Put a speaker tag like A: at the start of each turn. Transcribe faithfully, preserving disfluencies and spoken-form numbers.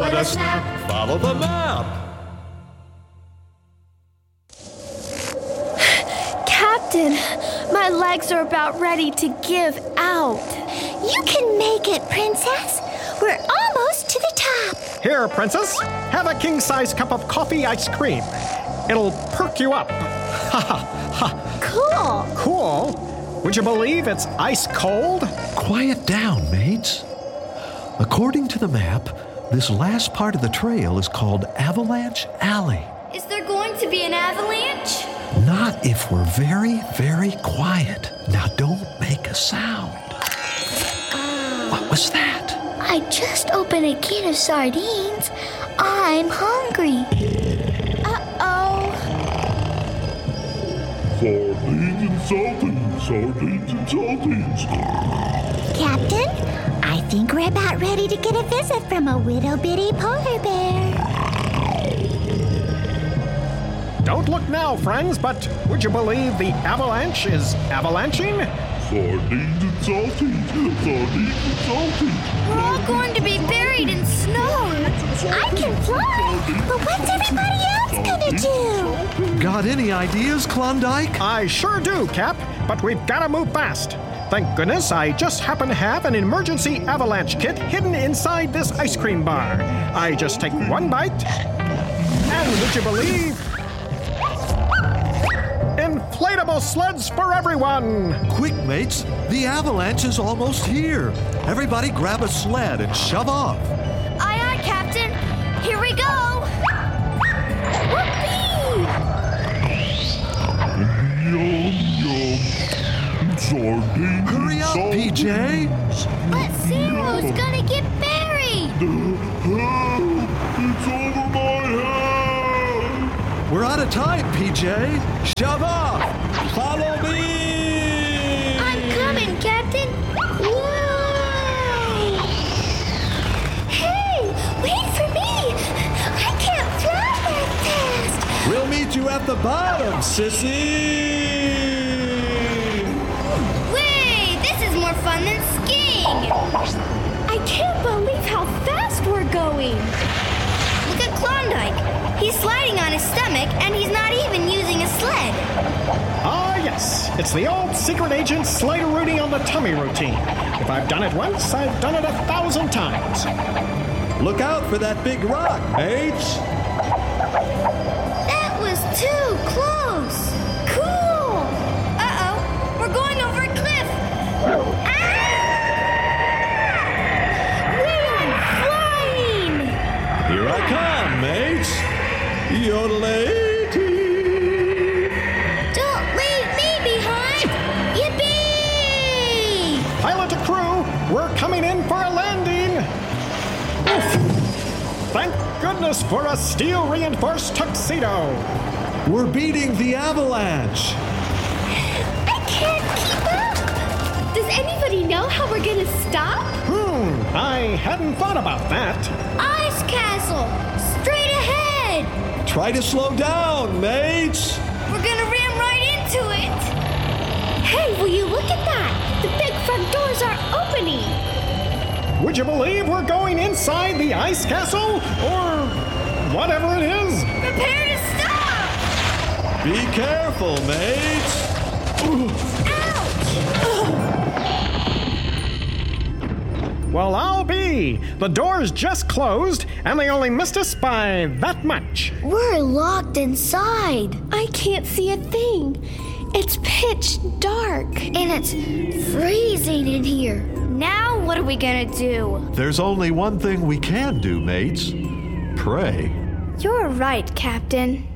A: with a snap.
B: Follow the map.
C: Captain, my legs are about ready to give out.
D: You can make it, Princess. We're almost to the top.
E: Here, Princess, have a king-size cup of coffee ice cream. It'll perk you up. Ha ha ha.
C: Cool.
E: Cool? Would you believe it's ice cold?
B: Quiet down, mates. According to the map, this last part of the trail is called Avalanche Alley.
C: Is there going to be an avalanche?
B: Not if we're very, very quiet. Now don't make a sound.
C: Uh,
B: What was that?
D: I just opened a can of sardines. I'm hungry.
C: Uh-oh.
A: Sardines and saltines, sardines and saltines.
D: Captain, I think we're about ready to get a visit from a little-bitty polar bear.
E: Don't look now, friends, but would you believe the avalanche is avalanching?
A: Sardines and saltines, sardines and saltines.
C: We're all going to be buried in snow.
D: I can fly, but what's everybody else gonna do?
B: Got any ideas, Klondike?
E: I sure do, Cap, but we've got to move fast. Thank goodness I just happen to have an emergency avalanche kit hidden inside this ice cream bar. I just take one bite, and would you believe... inflatable sleds for everyone!
B: Quick, mates. The avalanche is almost here. Everybody grab a sled and shove off.
C: Aye, aye, Captain. Here we go. Whoopee!
A: Yum, yum. Sardines
B: Hurry
A: and
B: up,
A: saltines.
B: P J.
C: But Zero's gonna get buried.
A: Help! It's over my head!
B: We're out of time, P J. Shove off. Follow me.
C: I'm coming, Captain.
D: Whoa! Hey, wait for me! I can't fly that fast!
B: We'll meet you at the bottom, sissy.
C: Wait, this is more fun than skiing. I can't believe how fast we're going. Look at Klondike. He's sliding on his stomach, and he's not even using a sled.
E: Ah, yes. It's the old secret agent Slider-Rooney on the tummy routine. If I've done it once, I've done it a thousand times.
B: Look out for that big rock, mates.
C: That was too close. Cool. Uh-oh. We're going over a cliff. Ah! We are flying.
B: Here I come, mates. Yodelay.
C: Don't leave me behind. Yippee!
E: Pilot to crew, we're coming in for a landing. Oof. Thank goodness for a steel-reinforced tuxedo.
B: We're beating the avalanche.
C: I can't keep up. Does anybody know how we're gonna stop?
E: Hmm, I hadn't thought about that.
C: Ice castle, straight ahead.
B: Try to slow down, mates.
C: We're gonna ram right into it. Hey, will you look at that? The big front doors are opening.
E: Would you believe we're going inside the ice castle? Or whatever it is?
C: Prepare to stop.
B: Be careful, mates.
E: Well, I'll be. The doors just closed, and they only missed us by that much.
C: We're locked inside. I can't see a thing. It's pitch dark. And it's freezing in here. Now what are we gonna do?
B: There's only one thing we can do, mates. Pray.
C: You're right, Captain.